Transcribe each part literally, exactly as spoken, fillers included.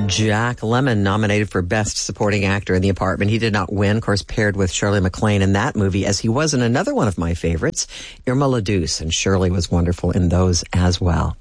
Jack Lemmon nominated for Best Supporting Actor in The Apartment. He did not win, of course, paired with Shirley MacLaine in that movie, as he was in another one of my favorites, Irma la Douce, and Shirley was wonderful in those as well.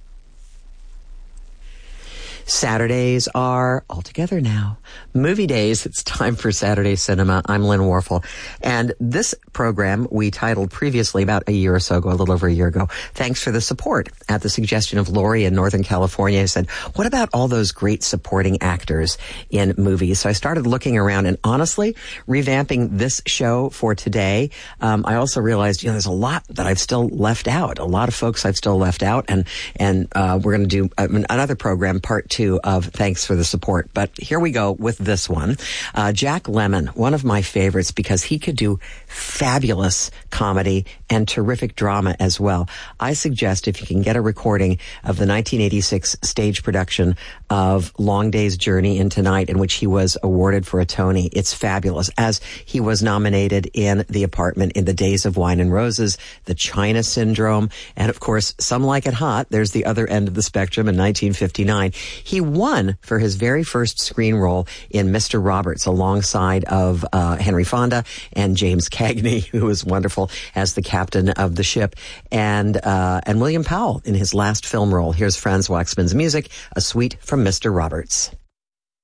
Saturdays are all together now. Movie days. It's time for Saturday Cinema. I'm Lynn Warfel. And this program we titled previously about a year or so ago, a little over a year ago, Thanks for the Support, at the suggestion of Lori in Northern California. I said, what about all those great supporting actors in movies? So I started looking around, and honestly, revamping this show for today, um, I also realized, you know, there's a lot that I've still left out. A lot of folks I've still left out. And, and, uh, we're going to do another program, part two of Thanks for the Support. But here we go with this one. Uh, Jack Lemmon, one of my favorites because he could do fabulous comedy and terrific drama as well. I suggest if you can get a recording of the nineteen eighty-six stage production of Long Day's Journey into Night, in which he was awarded for a Tony. It's fabulous, as he was nominated in The Apartment, in The Days of Wine and Roses, The China Syndrome, and of course, Some Like It Hot. There's the other end of the spectrum in nineteen fifty-nine. He won for his very first screen role in Mister Roberts, alongside of uh, Henry Fonda and James Cagney, who was wonderful as the captain of the ship, and uh, and William Powell in his last film role. Here's Franz Waxman's music, A Suite from Mister Roberts.